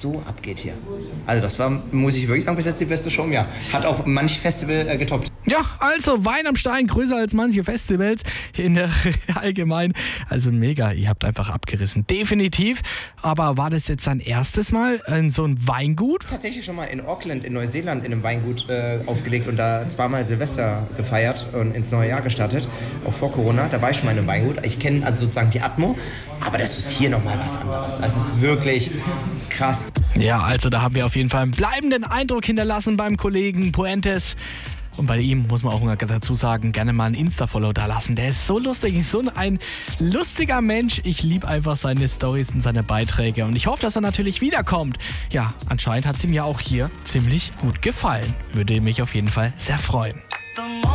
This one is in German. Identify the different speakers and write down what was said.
Speaker 1: so abgeht hier. Also das war, muss ich wirklich sagen, bis jetzt die beste Show im Jahr. Hat auch manch Festival getoppt.
Speaker 2: Ja, also Wein am Stein, größer als manche Festivals in der allgemein. Also mega, ihr habt einfach abgerissen. Definitiv. Aber war das jetzt dein erstes Mal in so einem Weingut?
Speaker 1: Tatsächlich schon mal in Auckland, in Neuseeland, in einem Weingut aufgelegt und da zweimal Silvester gefeiert und ins neue Jahr gestartet. Auch vor Corona, da war ich schon mal in einem Weingut. Ich kenne also sozusagen die Atmo, aber das ist hier nochmal was anderes. Das ist wirklich krass.
Speaker 2: Ja, also da haben wir auf jeden Fall einen bleibenden Eindruck hinterlassen beim Kollegen Puentes. Und bei ihm muss man auch dazu sagen, gerne mal ein Insta-Follow da lassen. Der ist so lustig, so ein lustiger Mensch. Ich liebe einfach seine Storys und seine Beiträge. Und ich hoffe, dass er natürlich wiederkommt. Ja, anscheinend hat es ihm ja auch hier ziemlich gut gefallen. Würde mich auf jeden Fall sehr freuen.